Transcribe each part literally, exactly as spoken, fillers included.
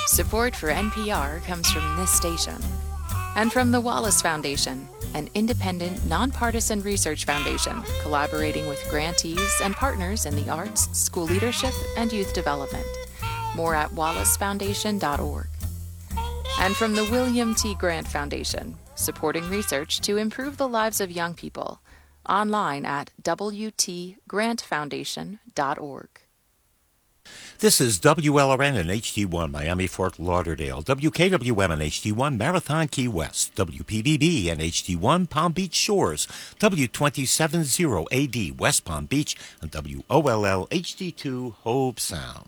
Support for N P R comes from this station and from the Wallace Foundation, an independent, nonpartisan research foundation collaborating with grantees and partners in the arts, school leadership, and youth development. More at wallace foundation dot org. And from the William T. Grant Foundation, supporting research to improve the lives of young people. Online at w t grant foundation dot org. This is W L R N and H D one, Miami, Fort Lauderdale, W K W M and H D one, Marathon, Key West, W P B B and H D one, Palm Beach Shores, W two seven zero A D, West Palm Beach, and W O L L H D two, Hobe Sound.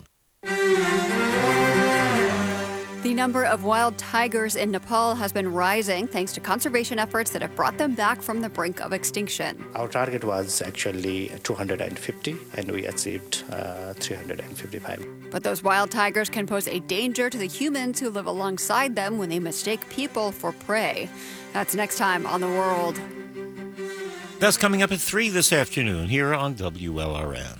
The number of wild tigers in Nepal has been rising thanks to conservation efforts that have brought them back from the brink of extinction. Our target was actually two hundred fifty, and we achieved uh, three hundred fifty-five. But those wild tigers can pose a danger to the humans who live alongside them when they mistake people for prey. That's next time on The World. That's coming up at three this afternoon here on W L R N.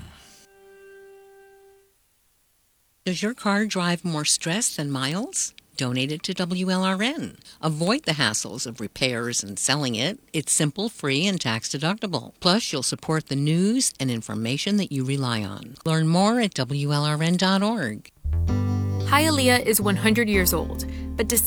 Does your car drive more stress than miles? Donate it to W L R N. Avoid the hassles of repairs and selling it. It's simple, free, and tax-deductible. Plus, you'll support the news and information that you rely on. Learn more at W L R N dot org. Hialeah is one hundred years old, but